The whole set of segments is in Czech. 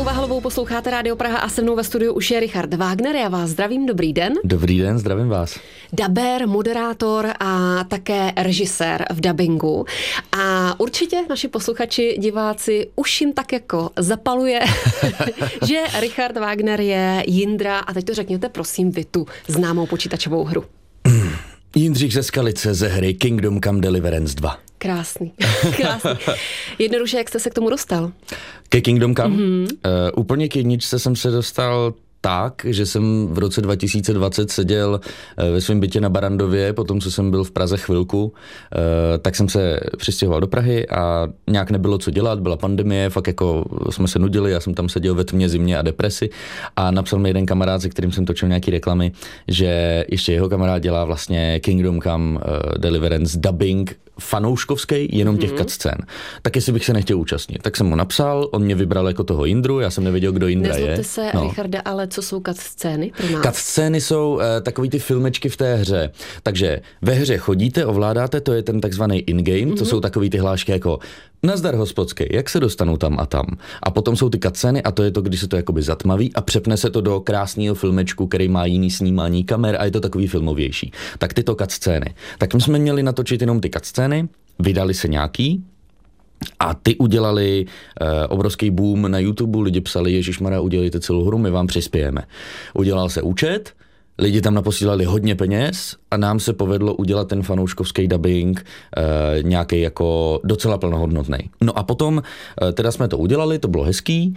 Ivanou Váhalovou posloucháte Rádio Praha a se mnou ve studiu už je Richard Wagner. Já vás zdravím, dobrý den. Dobrý den, zdravím vás. Dabér, moderátor a také režisér v dabingu. A určitě naši posluchači, diváci už jim tak jako zapaluje, že Richard Wagner je Jindra. A teď to řekněte prosím vy tu známou počítačovou hru. Jindřich ze Skalice ze hry Kingdom Come Deliverance 2. Krásný, krásný. Jednoduše, jak jste se k tomu dostal? Ke Kingdom Come? Úplně k jedničce jsem se dostal tak, že jsem v roce 2020 seděl ve svém bytě na Barandově, potom co jsem byl v Praze chvilku, tak jsem se přistěhoval do Prahy a nějak nebylo co dělat, byla pandemie, fakt jako jsme se nudili, já jsem tam seděl ve tmě, zimě a depresi a napsal mi jeden kamarád, se kterým jsem točil nějaký reklamy, že ještě jeho kamarád dělá vlastně Kingdom Come Deliverance dubbing fanouškovský, jenom těch cutscén. Tak jestli bych se nechtěl účastnit. Tak jsem mu napsal, on mě vybral jako toho Jindru, já jsem nevěděl, kdo Jindra je. Nezlobte se, Richarde, ale co jsou cutscény pro nás? Cutscény jsou takový ty filmečky v té hře. Takže ve hře chodíte, ovládáte, to je ten takzvaný in-game, to jsou takový ty hlášky jako nazdar hospodský, jak se dostanu tam a tam. A potom jsou ty cutscény a to je to, když se to jakoby zatmaví a přepne se to do krásného filmečku, který má jiný snímání kamer a je to takový filmovější. Tak tyto cutscény. Tak my jsme měli natočit jenom ty cutscény, vydali se nějaký, a ty udělali obrovský boom na YouTube, lidi psali, ježišmarja, udělejte celou hru, my vám přispějeme. Udělal se účet, lidi tam naposílali hodně peněz a nám se povedlo udělat ten fanouškovský dubbing nějaký jako docela plnohodnotný. No a potom teda jsme to udělali, to bylo hezký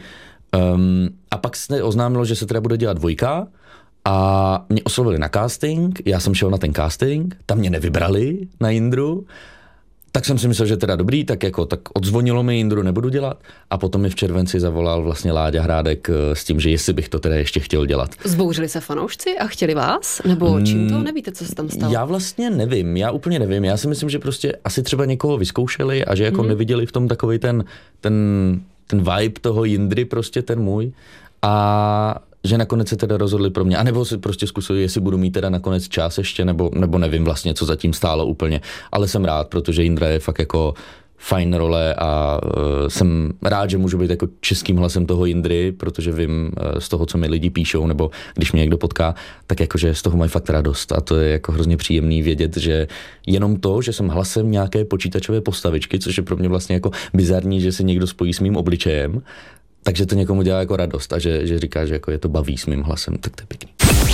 a pak se oznámilo, že se teda bude dělat dvojka a mě oslovili na casting, já jsem šel na ten casting, tam mě nevybrali na Jindru. Tak jsem si myslel, že teda dobrý, tak odzvonilo mi, Jindru nebudu dělat a potom mi v červenci zavolal vlastně Láďa Hrádek s tím, že jestli bych to teda ještě chtěl dělat. Zbouřili se fanoušci a chtěli vás? Nebo čím to nevíte, co se tam stalo? Já vlastně nevím, já úplně nevím. Já si myslím, že prostě asi třeba někoho vyzkoušeli a že jako neviděli v tom takovej ten vibe toho Jindry, prostě ten můj. A že nakonec se teda rozhodli pro mě. A nebo si prostě zkusili, jestli budu mít teda nakonec čas ještě, nebo nevím vlastně, co zatím stálo úplně. Ale jsem rád, protože Jindra je fakt jako fajn role a jsem rád, že můžu být jako českým hlasem toho Jindry, protože vím z toho, co mi lidi píšou, nebo když mě někdo potká, tak jakože z toho mají fakt radost. A to je jako hrozně příjemný vědět, že jenom to, že jsem hlasem nějaké počítačové postavičky, což je pro mě vlastně jako bizarní, že se někdo spojí s mým obličejem, takže to někomu dělá jako radost a že říká, že jako je to baví s mým hlasem, tak to je pěkný.